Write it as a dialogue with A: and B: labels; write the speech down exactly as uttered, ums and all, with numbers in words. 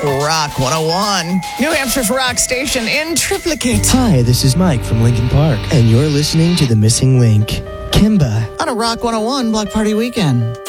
A: Rock one oh one, New Hampshire's rock station in triplicate.
B: Hi, this is Mike from Lincoln Park, and you're listening to The Missing Link. Kimba.
A: On a Rock one oh one Block Party Weekend.